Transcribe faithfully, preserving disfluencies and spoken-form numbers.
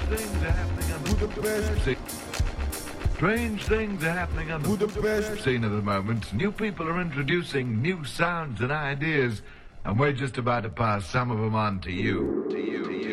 things are happening on the Budapest. scene. Strange things are happening on the Budapest. scene at the moment. New people are introducing new sounds and ideas, and we're just about to pass some of them on to you. To you.